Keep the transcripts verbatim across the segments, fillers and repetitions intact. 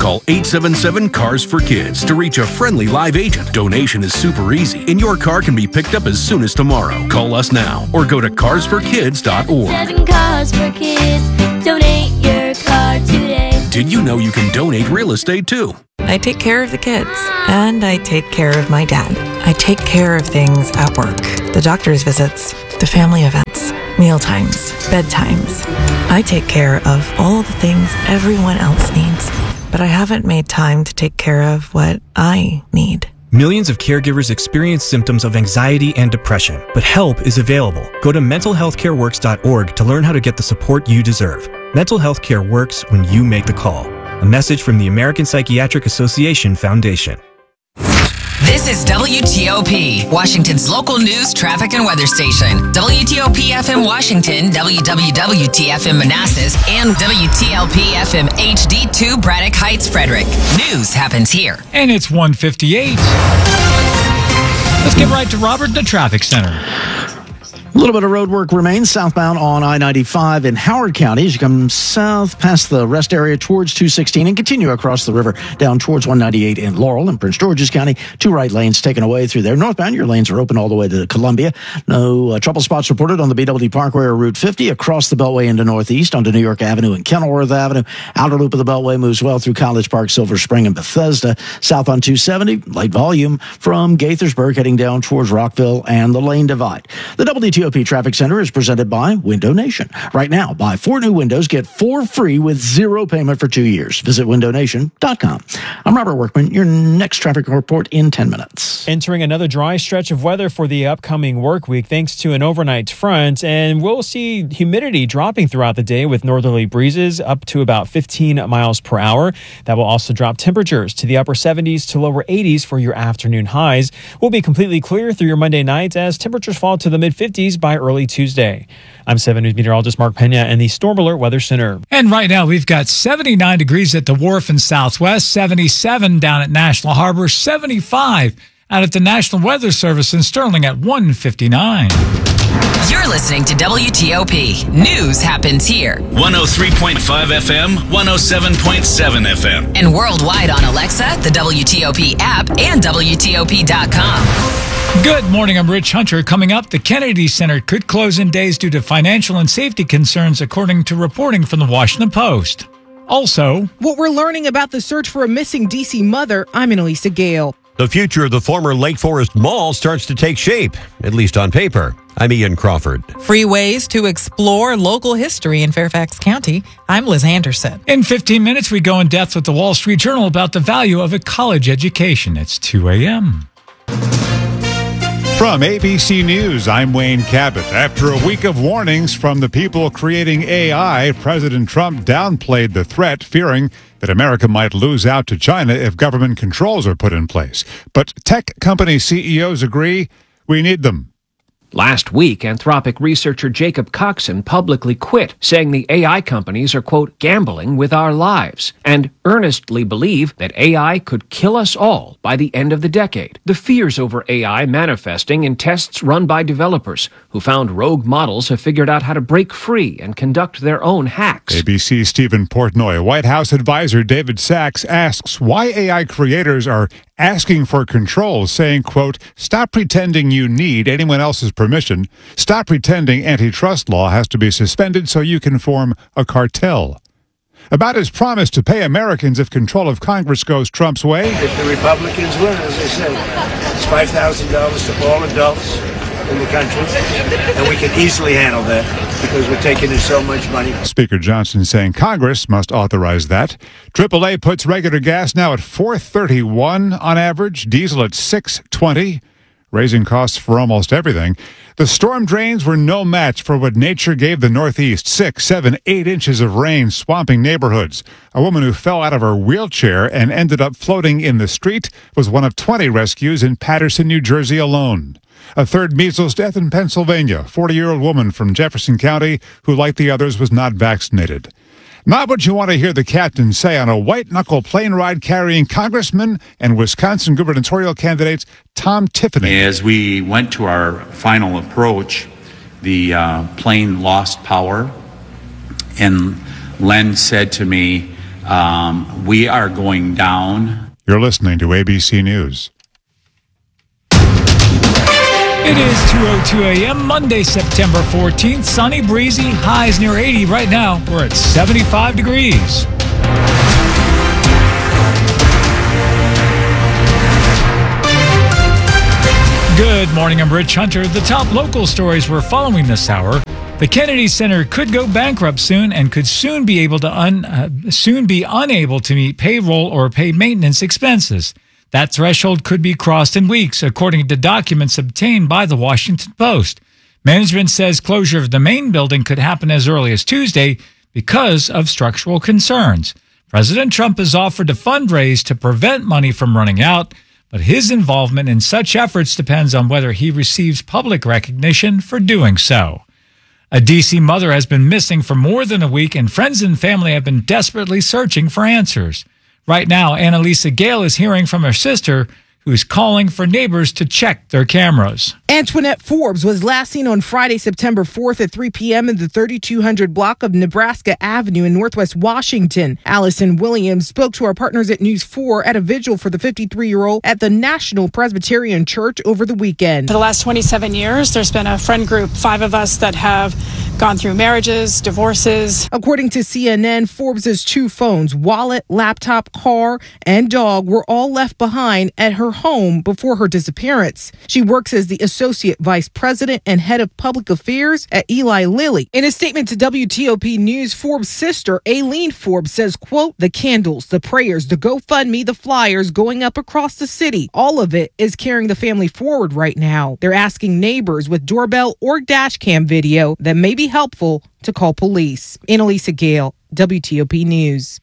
Call eight seven seven, C A R S for Kids to reach a friendly live agent. Donation is super easy, and your car can be picked up as soon as tomorrow. Call us now or go to cars for kids dot org. Seven Cars for Kids. Donate your car today. Did you know you can donate real estate too? I take care of the kids, and I take care of my dad. I take care of things at work. The doctor's visits, the family events, meal times, bedtimes. I take care of all the things everyone else needs, but I haven't made time to take care of what I need. Millions of caregivers experience symptoms of anxiety and depression, but help is available. Go to mental health care works dot org to learn how to get the support you deserve. Mental health care works when you make the call. A message from the American Psychiatric Association Foundation. This is W T O P, Washington's local news, traffic, and weather station. W T O P F M Washington, W W W T F M Manassas, and W T L P F M H D two Braddock Heights, Frederick. News happens here. And it's one fifty-eight. Let's get right to Robert in the traffic center. A little bit of road work remains southbound on I ninety-five in Howard County as you come south past the rest area towards two sixteen and continue across the river down towards one ninety-eight in Laurel and Prince George's County. Two right lanes taken away through there. Northbound, your lanes are open all the way to Columbia. No uh, trouble spots reported on the B W D Parkway or Route fifty across the Beltway into Northeast onto New York Avenue and Kenilworth Avenue. Outer loop of the Beltway moves well through College Park, Silver Spring, and Bethesda. South on two seventy, light volume from Gaithersburg heading down towards Rockville and the Lane Divide. The W T O P Traffic Center is presented by Window Nation. Right now, buy four new windows, get four free with zero payment for two years. Visit window nation dot com. I'm Robert Workman. Your next traffic report in ten minutes. Entering another dry stretch of weather for the upcoming work week thanks to an overnight front, and we'll see humidity dropping throughout the day with northerly breezes up to about fifteen miles per hour. That will also drop temperatures to the upper seventies to lower eighties for your afternoon highs. We'll be completely clear through your Monday night as temperatures fall to the mid-fifties by early Tuesday. I'm seven News meteorologist Mark Pena in the Storm Alert Weather Center. And right now we've got seventy-nine degrees at the Wharf in Southwest, seventy-seven down at National Harbor, seventy-five out at the National Weather Service in Sterling at one fifty-nine. You're listening to W T O P. News happens here. one oh three point five F M, one oh seven point seven F M. And worldwide on Alexa, the W T O P app, and W T O P dot com. Good morning, I'm Rich Hunter. Coming up, the Kennedy Center could close in days due to financial and safety concerns, according to reporting from the Washington Post. Also, what we're learning about the search for a missing D C mother. I'm Annalisa Gale. The future of the former Lake Forest Mall starts to take shape, at least on paper. I'm Ian Crawford. Free ways to explore local history in Fairfax County. I'm Liz Anderson. In fifteen minutes, we go in depth with the Wall Street Journal about the value of a college education. It's two a.m. From A B C News, I'm Wayne Cabot. After a week of warnings from the people creating A I, President Trump downplayed the threat, fearing that America might lose out to China if government controls are put in place. But tech company C E Os agree we need them. Last week, Anthropic researcher Jacob Coxon publicly quit, saying the A I companies are, quote, gambling with our lives, and earnestly believe that A I could kill us all by the end of the decade. The fears over A I manifesting in tests run by developers who found rogue models have figured out how to break free and conduct their own hacks. A B C's Stephen Portnoy. White House advisor David Sachs asks why A I creators are asking for control, saying, quote, stop pretending you need anyone else's permission. Stop pretending antitrust law has to be suspended so you can form a cartel. About his promise to pay Americans if control of Congress goes Trump's way. If the Republicans win, as I said, it's five thousand dollars to all adults in the country, and we can easily handle that because we're taking in so much money. Speaker Johnson saying Congress must authorize that. triple A puts regular gas now at four thirty-one on average, diesel at six twenty, raising costs for almost everything. The storm drains were no match for what nature gave the Northeast. Six, seven, eight inches of rain swamping neighborhoods. A woman who fell out of her wheelchair and ended up floating in the street was one of twenty rescues in Paterson, New Jersey alone. A third measles death in Pennsylvania. forty-year-old woman from Jefferson County who, like the others, was not vaccinated. Not what you want to hear the captain say on a white-knuckle plane ride carrying Congressman and Wisconsin gubernatorial candidates Tom Tiffany. As we went to our final approach, the uh, plane lost power, and Len said to me, Um, we are going down. You're listening to A B C News. It is two oh two a.m., Monday, September fourteenth. Sunny, breezy, highs near eighty. Right now, we're at seventy-five degrees. Good morning, I'm Rich Hunter. The top local stories we're following this hour. The Kennedy Center could go bankrupt soon and could soon be able to un, uh, soon be unable to meet payroll or pay maintenance expenses. That threshold could be crossed in weeks, according to documents obtained by the Washington Post. Management says closure of the main building could happen as early as Tuesday because of structural concerns. President Trump has offered to fundraise to prevent money from running out, but his involvement in such efforts depends on whether he receives public recognition for doing so. A D C mother has been missing for more than a week, and friends and family have been desperately searching for answers. Right now, Annalisa Gale is hearing from her sister, who's calling for neighbors to check their cameras. Antoinette Forbes was last seen on Friday, September fourth at three p.m. in the thirty-two hundred block of Nebraska Avenue in Northwest Washington. Allison Williams spoke to our partners at News four at a vigil for the fifty-three-year-old at the National Presbyterian Church over the weekend. For the last twenty-seven years, there's been a friend group, five of us, that have gone through marriages, divorces. According to C N N, Forbes's two phones, wallet, laptop, car, and dog were all left behind at her home before her disappearance. She works as the Associate Vice President and Head of Public Affairs at Eli Lilly. In a statement to W T O P News, Forbes' sister, Aileen Forbes, says, quote, the candles, the prayers, the GoFundMe, the flyers going up across the city, all of it is carrying the family forward right now. They're asking neighbors with doorbell or dash cam video that may be helpful to call police. Annalisa Gale, W T O P News.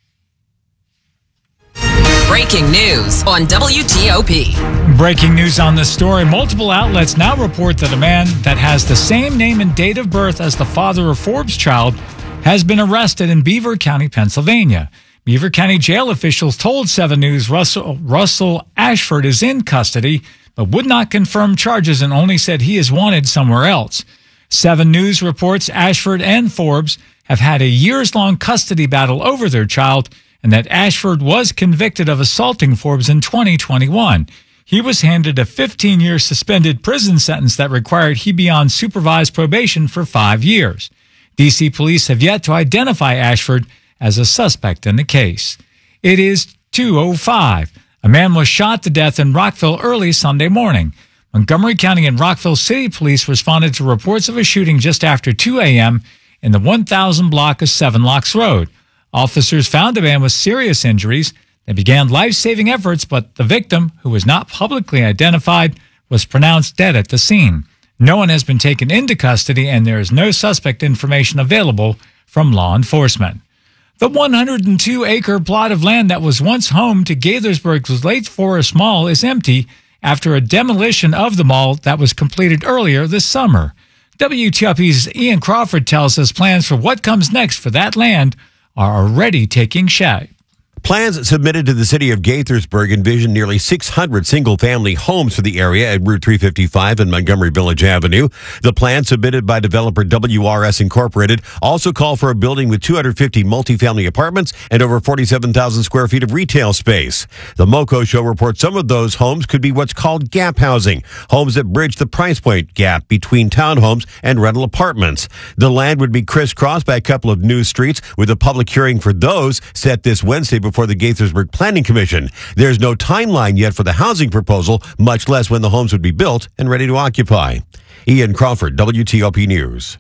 Breaking news on W T O P. Breaking news on this story. Multiple outlets now report that a man that has the same name and date of birth as the father of Forbes' child has been arrested in Beaver County, Pennsylvania. Beaver County jail officials told seven News Russell, Russell Ashford is in custody, but would not confirm charges and only said he is wanted somewhere else. seven News reports Ashford and Forbes have had a years-long custody battle over their child, and that Ashford was convicted of assaulting Forbes in twenty twenty-one. He was handed a fifteen-year suspended prison sentence that required he be on supervised probation for five years. D C police have yet to identify Ashford as a suspect in the case. It is two oh five. A man was shot to death in Rockville early Sunday morning. Montgomery County and Rockville City Police responded to reports of a shooting just after two a.m. in the one thousand block of Seven Locks Road. Officers found a man with serious injuries. They began life-saving efforts, but the victim, who was not publicly identified, was pronounced dead at the scene. No one has been taken into custody, and there is no suspect information available from law enforcement. The one hundred two acre plot of land that was once home to Gaithersburg's Lake Forest Mall is empty after a demolition of the mall that was completed earlier this summer. W T O P's Ian Crawford tells us plans for what comes next for that land are already taking shape. Plans submitted to the city of Gaithersburg envision nearly six hundred single-family homes for the area at Route three fifty-five and Montgomery Village Avenue. The plan submitted by developer W R S Incorporated also call for a building with two hundred fifty multifamily apartments and over forty-seven thousand square feet of retail space. The MoCo show reports some of those homes could be what's called gap housing, homes that bridge the price point gap between townhomes and rental apartments. The land would be crisscrossed by a couple of new streets, with a public hearing for those set this Wednesday before the Gaithersburg Planning Commission. There's no timeline yet for the housing proposal, much less when the homes would be built and ready to occupy. Ian Crawford, W T O P News.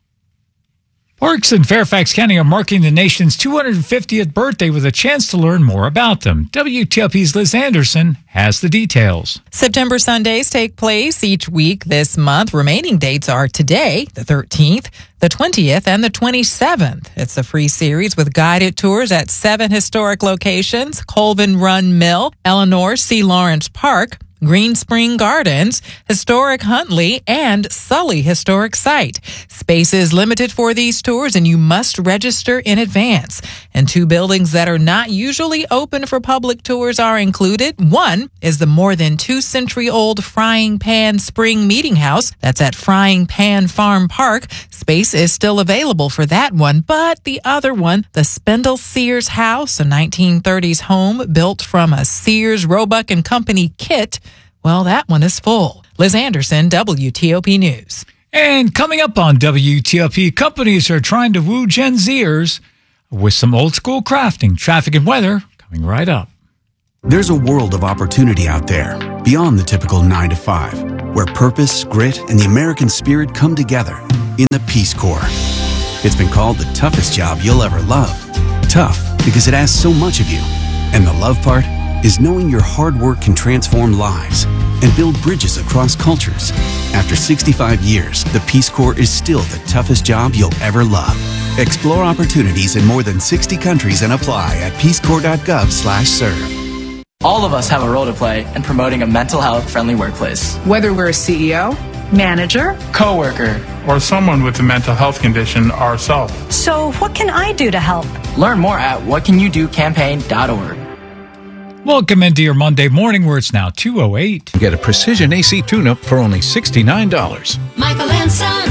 Parks in Fairfax County are marking the nation's two hundred fiftieth birthday with a chance to learn more about them. W T O P's Liz Anderson has the details. September Sundays take place each week this month. Remaining dates are today, the thirteenth, the twentieth, and the twenty-seventh. It's a free series with guided tours at seven historic locations: Colvin Run Mill, Eleanor C. Lawrence Park, Green Spring Gardens, Historic Huntley, and Sully Historic Site. Space is limited for these tours, and you must register in advance. And two buildings that are not usually open for public tours are included. One is the more than two-century-old Frying Pan Spring Meeting House. That's at Frying Pan Farm Park. Space is still available for that one, but the other one, the Spindle Sears House, a nineteen thirties home built from a Sears, Roebuck and Company kit, well, that one is full. Liz Anderson, W T O P News. And coming up on W T O P, companies are trying to woo Gen Zers with some old school crafting, traffic and weather coming right up. There's a world of opportunity out there beyond the typical nine to five, where purpose, grit, and the American spirit come together in the Peace Corps. It's been called the toughest job you'll ever love. Tough because it asks so much of you. And the love part is knowing your hard work can transform lives and build bridges across cultures. After sixty-five years, the Peace Corps is still the toughest job you'll ever love. Explore opportunities in more than sixty countries and apply at peacecorps.gov slash serve. All of us have a role to play in promoting a mental health friendly workplace. Whether we're a C E O, manager, coworker, or someone with a mental health condition ourselves. So what can I do to help? Learn more at what can you do campaign dot org. Welcome into your Monday morning, where it's now two oh eight. Get a precision A C tune-up for only sixty-nine dollars. Michael and Son.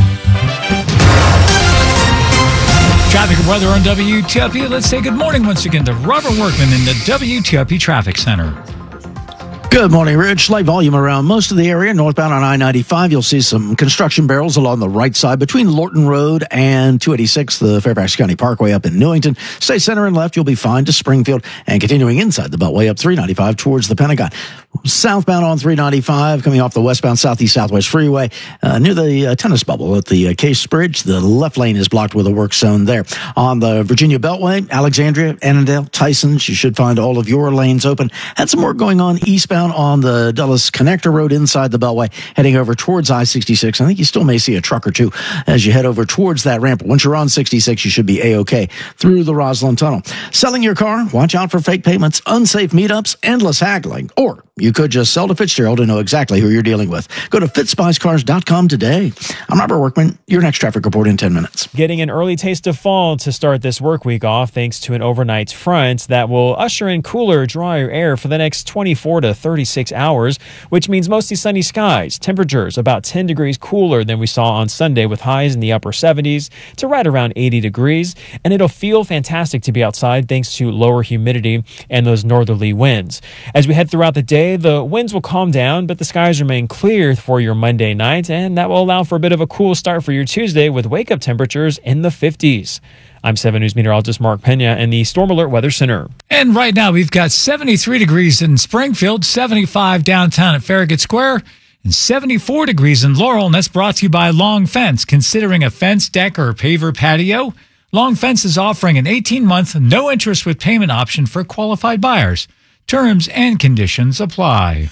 Traffic and weather on W T O P. Let's say good morning once again to Robert Workman in the W T O P Traffic Center. Good morning, Rich. Light volume around most of the area. Northbound on I ninety-five, you'll see some construction barrels along the right side between Lorton Road and two eighty-six, the Fairfax County Parkway up in Newington. Stay center and left, you'll be fine to Springfield. And continuing inside the Beltway up three ninety-five towards the Pentagon. Southbound on three ninety-five, coming off the westbound Southeast Southwest Freeway, uh, near the uh, tennis bubble at the uh, Case Bridge. The left lane is blocked with a work zone there. On the Virginia Beltway, Alexandria, Annandale, Tysons, you should find all of your lanes open. Had some work going on eastbound on the Dulles Connector Road inside the Beltway, heading over towards I sixty-six. I think you still may see a truck or two as you head over towards that ramp. Once you're on sixty-six, you should be A-OK through the Roslyn Tunnel. Selling your car? Watch out for fake payments, unsafe meetups, endless haggling, or you could just sell to Fitzgerald and know exactly who you're dealing with. Go to fitspice cars dot com today. I'm Robert Workman. Your next traffic report in ten minutes. Getting an early taste of fall to start this work week off thanks to an overnight front that will usher in cooler, drier air for the next twenty-four to thirty-six hours, which means mostly sunny skies. Temperatures about ten degrees cooler than we saw on Sunday, with highs in the upper seventies to right around eighty degrees. And it'll feel fantastic to be outside thanks to lower humidity and those northerly winds. As we head throughout the day, the winds will calm down, but the skies remain clear for your Monday night, and that will allow for a bit of a cool start for your Tuesday with wake-up temperatures in the fifties. I'm seven News meteorologist Mark Pena in the Storm Alert Weather Center. And right now we've got seventy-three degrees in Springfield, seventy-five downtown at Farragut Square, and seventy-four degrees in Laurel, and that's brought to you by Long Fence. Considering a fence, deck, or paver patio, Long Fence is offering an eighteen-month, no-interest with payment option for qualified buyers. Terms and conditions apply.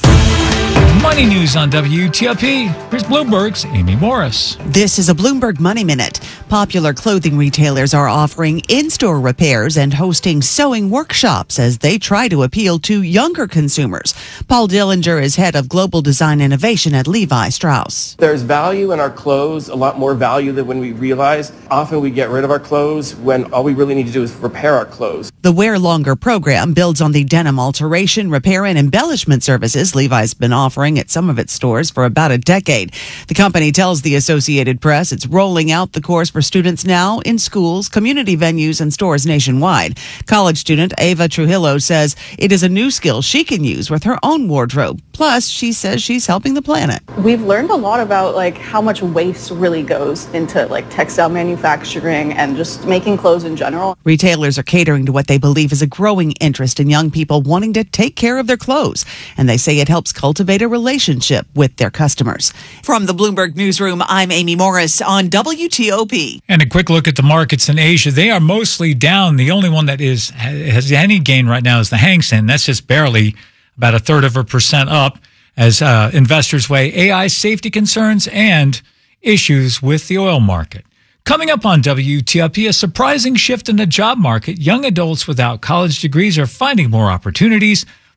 Money news on W T O P. Here's Bloomberg's Amy Morris. This is a Bloomberg Money Minute. Popular clothing retailers are offering in-store repairs and hosting sewing workshops as they try to appeal to younger consumers. Paul Dillinger is head of global design innovation at Levi Strauss. There's value in our clothes, a lot more value than when we realize. Often we get rid of our clothes when all we really need to do is repair our clothes. The Wear Longer program builds on the denim alteration, repair, and embellishment services Levi's been offering at some of its stores for about a decade. The company tells the Associated Press it's rolling out the course for students now in schools, community venues, and stores nationwide. College student Ava Trujillo says it is a new skill she can use with her own wardrobe. Plus, she says she's helping the planet. We've learned a lot about like how much waste really goes into like textile manufacturing and just making clothes in general. Retailers are catering to what they believe is a growing interest in young people wanting to take care of their clothes, and they say it helps cultivate a relationship with their customers. From the Bloomberg Newsroom, I'm Amy Morris on W T O P. And a quick look at the markets in Asia. They are mostly down. The only one that is has any gain right now is the Hang Seng. That's just barely about a third of a percent up as uh, investors weigh A I safety concerns and issues with the oil market. Coming up on W T O P, a surprising shift in the job market. Young adults without college degrees are finding more opportunities,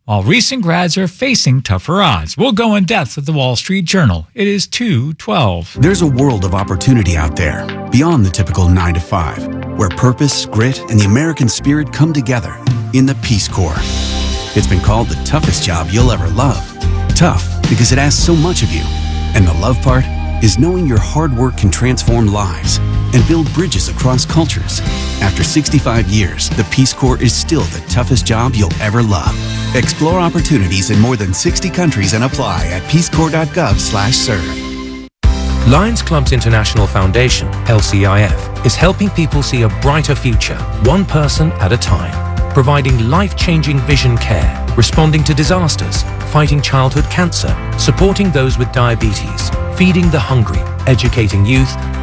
while recent grads are facing tougher odds. We'll go in depth with the Wall Street Journal. It is two twelve. There's a world of opportunity out there, beyond the typical nine to five, where purpose, grit, and the American spirit come together in the Peace Corps. It's been called the toughest job you'll ever love. Tough because it asks so much of you. And the love part is knowing your hard work can transform lives and build bridges across cultures. After sixty-five years, the Peace Corps is still the toughest job you'll ever love. Explore opportunities in more than sixty countries and apply at peacecorps.gov slash serve. Lions Clubs International Foundation, L C I F, is helping people see a brighter future, one person at a time, providing life-changing vision care, responding to disasters, fighting childhood cancer, supporting those with diabetes, feeding the hungry, educating youth,